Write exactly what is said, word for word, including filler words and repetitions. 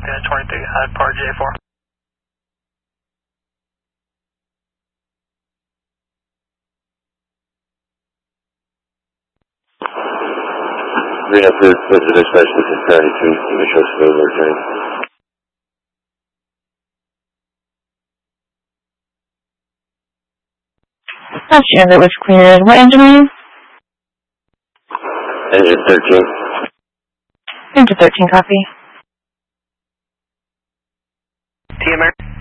Unit twenty-three, Hyde Park, J four. Green up here, with the dispatch to County two, initial spill returning. Not sure that was cleared. What engine are you? Engine thirteen. Engine thirteen, copy. T M R.